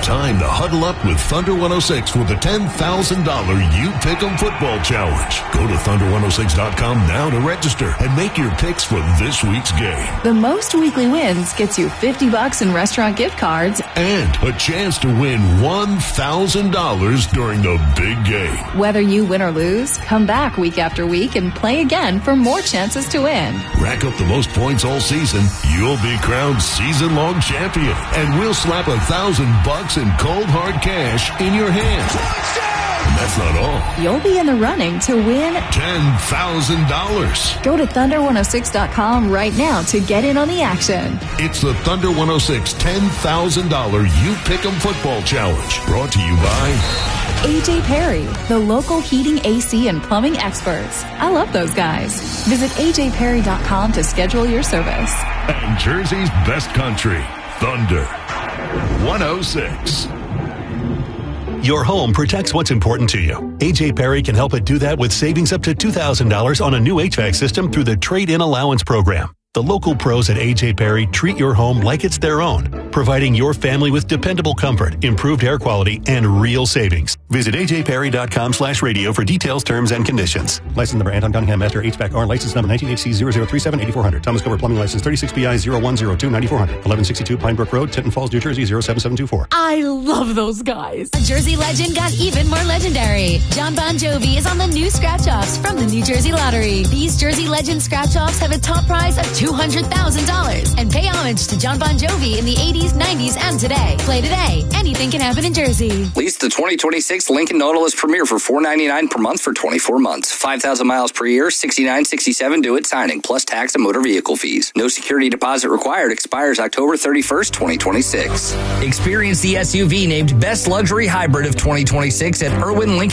time to huddle up with Thunder 106 for the $10,000 You Pick'em Football Challenge. Go to Thunder106.com now to register and make your picks for this week's game. The most weekly wins gets you $50 in restaurant gift cards and a chance to win $1,000 during the big game. Whether you win or lose, come back week after week and play again for more chances to win. Rack up the most points all season, you'll be crowned season-long champion, and we'll slap $1,000 in cold hard cash in your hand. And that's not all. You'll be in the running to win $10,000. Go to Thunder106.com right now to get in on the action. It's the Thunder 106 $10,000 You Pick'em Football Challenge. Brought to you by AJ Perry, the local heating, AC, and plumbing experts. I love those guys. Visit AJPerry.com to schedule your service. And Jersey's best country, Thunder 106. Your home protects what's important to you. AJ Perry can help it do that with savings up to $2,000 on a new HVAC system through the Trade-In Allowance Program. The local pros at AJ Perry treat your home like it's their own, providing your family with dependable comfort, improved air quality, and real savings. Visit ajperry.com/radio for details, terms, and conditions. License number Anton Cunningham, Master HVAC/R, license number 19HC0037-8400. Thomas Cover Plumbing License 36BI0102-9400. 1162 Pine Brook Road, Tinton Falls, New Jersey 07724. I love those guys. A Jersey legend got even more legendary. John Bon Jovi is on the new scratch-offs from the New Jersey Lottery. These Jersey legend scratch-offs have a top prize of $200,000 and pay homage to John Bon Jovi in the 80s, 90s, and today. Play today. Anything can happen in Jersey. Lease the 2026 Lincoln Nautilus Premier for $499 per month for 24 months. 5,000 miles per year, $69.67 due at signing, plus tax and motor vehicle fees. No security deposit required. Expires October 31st, 2026. Experience the SUV named Best Luxury Hybrid of 2026 at Irwin Lincoln